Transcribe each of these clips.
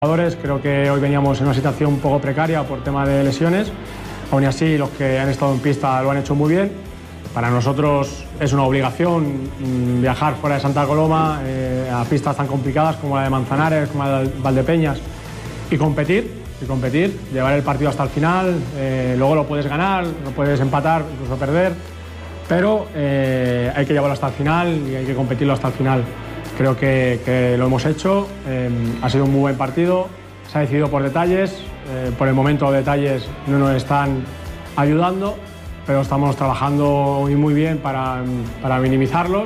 Jugadores, creo que hoy veníamos en una situación un poco precaria por tema de lesiones. Aún así, los que han estado en pista lo han hecho muy bien. Para nosotros es una obligación viajar fuera de Santa Coloma a pistas tan complicadas como la de Manzanares, como la de Valdepeñas y competir, llevar el partido hasta el final. Luego lo puedes ganar, lo puedes empatar, incluso perder, pero hay que llevarlo hasta el final y hay que competirlo hasta el final. Creo que lo hemos hecho, ha sido un muy buen partido, se ha decidido por detalles, por el momento los detalles no nos están ayudando, pero estamos trabajando muy bien para minimizarlos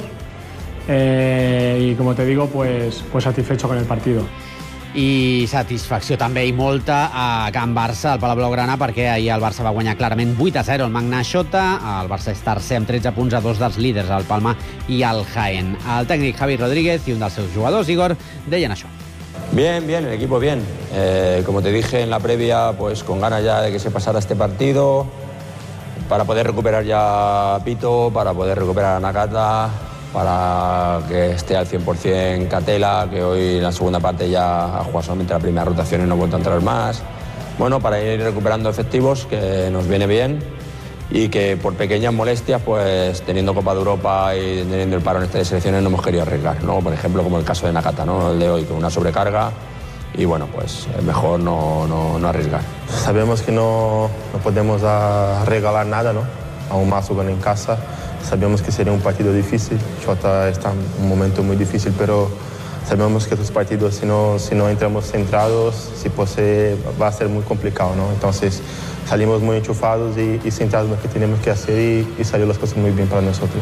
y como te digo, pues satisfecho con el partido. I satisfacció també i molta a Can Barça, al Palau Blaugrana, perquè ahir el Barça va guanyar clarament 8-0 el Magna Xota. El Barça és tercer amb 13 punts a 2 dels líders, el Palma i el Jaén. El tècnic Javi Rodríguez i un dels seus jugadors, Igor, deien això. Bien, el equipo bien. Como te dije en la previa, pues con ganas ya de que se pasara este partido, para poder recuperar ya a Pito, para poder recuperar a Nakata, para que esté al 100% Catela, que hoy en la segunda parte ya ha jugado solamente la primera rotación y no ha vuelto a entrar más. Bueno, para ir recuperando efectivos, que nos viene bien, y que por pequeñas molestias, pues teniendo Copa de Europa y teniendo el parón este de selecciones, no hemos querido arriesgar, ¿no? Por ejemplo, como el caso de Nakata, ¿no? El de hoy, con una sobrecarga, y bueno, pues es mejor no arriesgar. Sabemos que no podemos regalar nada, ¿no? Aún más jugando en casa. Sabemos que sería un partido difícil. Xota está en un momento muy difícil, pero sabemos que estos partidos, si no entramos centrados, va a ser muy complicado, ¿no? Entonces salimos muy enchufados y centrados en lo que tenemos que hacer y salió las cosas muy bien para nosotros.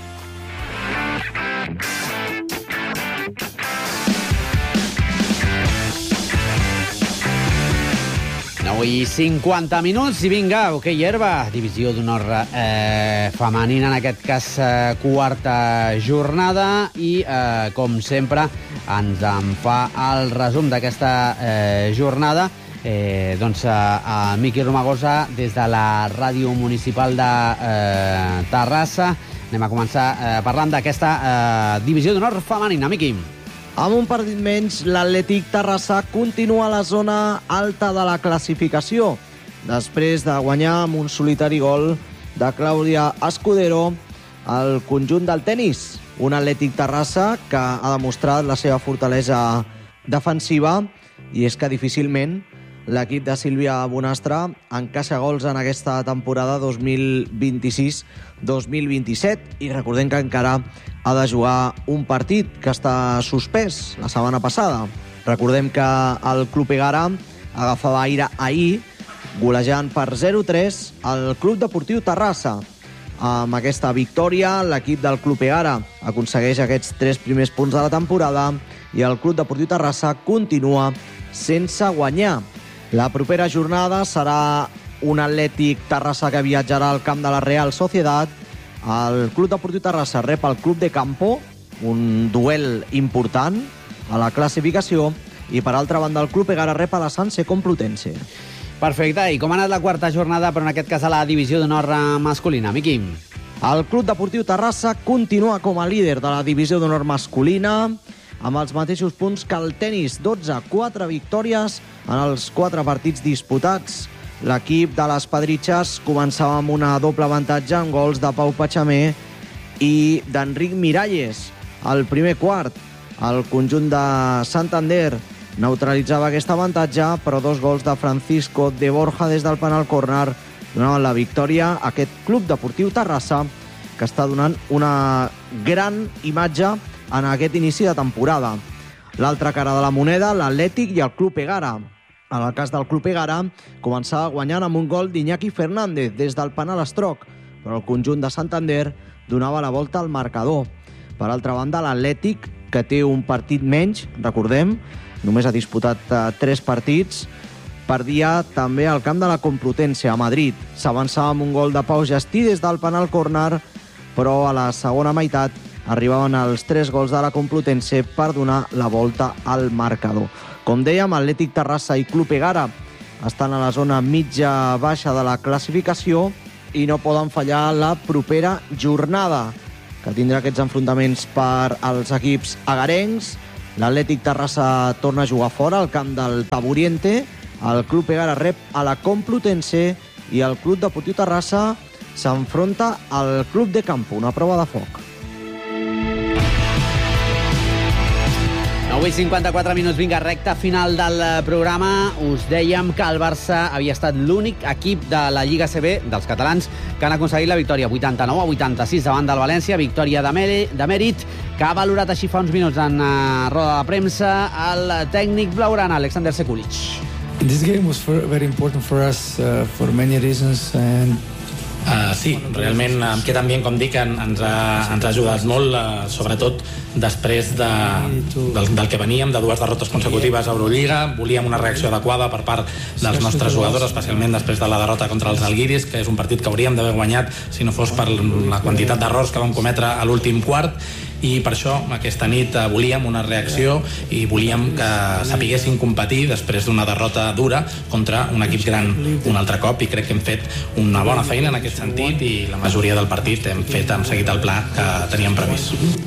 I 50 minuts i vinga, hoquei herba, divisió d'honor femenina, en aquest cas quarta jornada, i com sempre ens en fa el resum d'aquesta jornada doncs a Miqui Romagosa des de la ràdio municipal de Terrassa. Anem a començar parlant d'aquesta divisió d'honor femenina. Miqui. Amb un partit menys, l'Atlètic Terrassa continua a la zona alta de la classificació, després de guanyar amb un solitari gol de Clàudia Escudero el conjunt del tenis. Un Atlètic Terrassa que ha demostrat la seva fortalesa defensiva, i és que difícilment l'equip de Sílvia Bonastre encaixa gols en aquesta temporada 2026-2027, i recordem que encara ha de jugar un partit que està suspès la setmana passada. Recordem que el Club Egara agafava aire ahir, golejant per 0-3 el Club Deportiu Terrassa. Amb aquesta victòria, l'equip del Club Egara aconsegueix aquests 3 primers punts de la temporada i el Club Deportiu Terrassa continua sense guanyar. La propera jornada serà un Atlètic Terrassa que viatjarà al camp de la Real Sociedad. El Club Deportiu Terrassa rep el Club de Campo, un duel important a la classificació, i per altra banda el Club Egara rep a la Sanse Complutense. Perfecte, i com ha anat la quarta jornada, però en aquest cas a la divisió d'honor masculina, Miqui? El Club Deportiu Terrassa continua com a líder de la divisió d'honor masculina, amb els mateixos punts que el tenis, 12, 4 victòries en els 4 partits disputats. L'equip de les Pedritxes començava amb una doble avantatge amb gols de Pau Pachamé i d'Enric Miralles. Al primer quart, el conjunt de Santander neutralitzava aquesta avantatge, però 2 gols de Francisco de Borja des del penal córner donaven la victòria a aquest Club Deportiu Terrassa, que està donant una gran imatge en aquest inici de temporada. L'altra cara de la moneda, l'Atlètic i el Club Egara. En el cas del Club Egara, començava guanyant amb un gol d'Iñaki Fernández des del penal estroc, però el conjunt de Santander donava la volta al marcador. Per altra banda, l'Atlètic, que té un partit menys, recordem, només ha disputat 3 partits, perdia també al camp de la Complutense, a Madrid. S'avançava amb un gol de Pau Gestí des del penal córner, però a la segona meitat arribaven els 3 gols de la Complutense per donar la volta al marcador. Com dèiem, Atlètic Terrassa i Club Egara estan a la zona mitja-baixa de la classificació i no poden fallar la propera jornada, que tindrà aquests enfrontaments per als equips egarencs, L'Atlètic Terrassa torna a jugar fora al camp del Taburiente, el Club Egara rep a la Complutense i el Club Deportiu Terrassa s'enfronta al Club de Campo, una prova de foc. 9:54 minuts, vinga, recta final del programa. Us dèiem que el Barça havia estat l'únic equip de la Lliga CB, dels catalans, que han aconseguit la victòria 89-86 davant del València, victòria de mèrit, que ha valorat així fa uns minuts en roda de premsa el tècnic blaugrana, Alexander Sekulic. This game was very important for us for many reasons and sí, realment em queda ambient, com dic, ens ha ajudat molt, sobretot després del que veníem, de 2 derrotes consecutives a Eurolliga. Volíem una reacció adequada per part dels nostres jugadors, especialment després de la derrota contra els Algiris, que és un partit que hauríem d'haver guanyat si no fos per la quantitat d'errors que vam cometre a l'últim quart. I per això aquesta nit volíem una reacció i volíem que sapiguessin competir després d'una derrota dura contra un equip gran un altre cop, i crec que hem fet una bona feina en aquest sentit i la majoria del partit hem seguit el pla que teníem previst.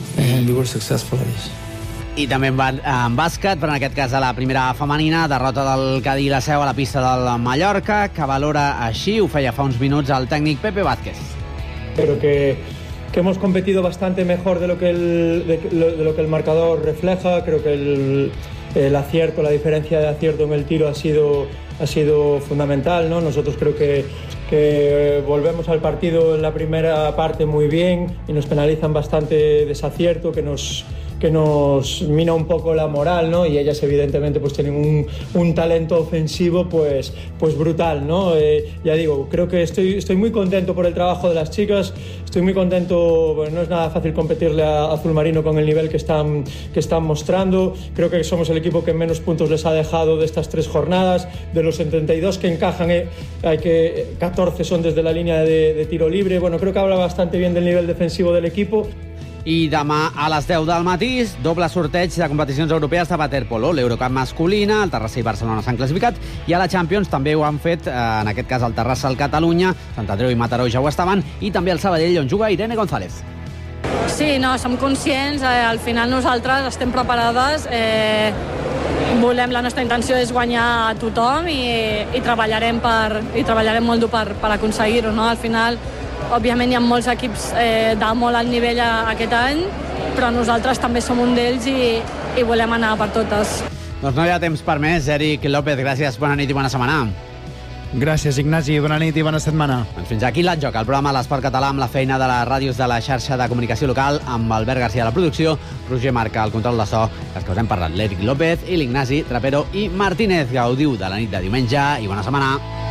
I també en bàsquet, però en aquest cas a la primera femenina, derrota del Cadí la Seu a la pista del Mallorca, que valora així, ho feia fa uns minuts el tècnic Pepe Vázquez. Creo que hemos competido bastante mejor de lo que el marcador refleja. Creo que el acierto, la diferencia de acierto en el tiro ha sido fundamental, ¿no? Nosotros creo que volvemos al partido en la primera parte muy bien y nos penalizan bastante desacierto, que nos mina un poco la moral, ¿no? Y ellas evidentemente pues tienen un talento ofensivo pues brutal, ¿no? Ya digo, creo que estoy muy contento por el trabajo de las chicas, estoy muy contento, bueno, no es nada fácil competirle a Azul Marino con el nivel que están mostrando. Creo que somos el equipo que menos puntos les ha dejado de estas 3 jornadas. De los 72 que encajan, 14 son desde la línea de tiro libre. Bueno, creo que habla bastante bien del nivel defensivo del equipo. I demà a les 10 del matí, doble sorteig de competicions europees de waterpolo. L'Eurocup masculina, el Terrassa i Barcelona s'han classificat, i a la Champions també ho han fet, en aquest cas el Terrassa, el Catalunya, Sant Andreu i Mataró ja ho estaven, i també el Sabadell, on juga Irene González. Sí, no, som conscients, al final nosaltres estem preparades, la nostra intenció és guanyar a tothom i treballarem molt dur per aconseguir-ho, no? Al final, òbviament hi ha molts equips de molt alt nivell aquest any, però nosaltres també som un d'ells i volem anar per totes. Doncs no hi ha temps per més. Eric López, gràcies, bona nit i bona setmana. Gràcies, Ignasi, bona nit i bona setmana. Doncs fins aquí l'Enjoc, el programa de l'esport català amb la feina de les ràdios de la xarxa de comunicació local, amb Albert García a la producció, Roger Marca al control de so, els que us hem parlat, l'Eric López i l'Ignasi Trapero i Martínez. Gaudiu de la nit de diumenge i bona setmana.